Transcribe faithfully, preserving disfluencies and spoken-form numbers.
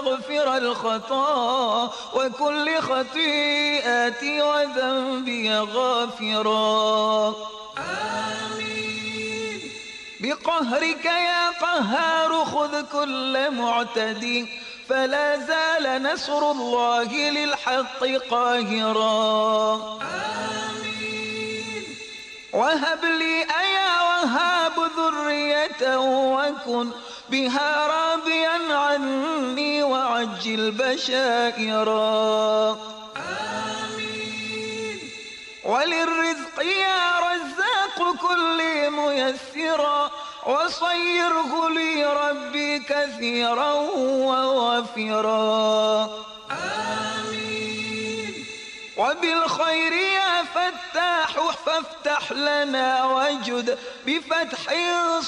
مغفر الخطا وكل خطيئتي وذنبي غافرا. آمين. بقهرك يا قهار خذ كل معتدي فلا زال نصر الله للحق قاهرا. آمين. وهب لي أيا وهاب ذرية وكن بها راضيا عني وعجل بشائرا. آمين. وللرزق يا رزاق كل ميسرا وصيره لي ربي كثيرا ووافرا. آمين. وبالخير يا فتاح فافتح لنا وجد بفتح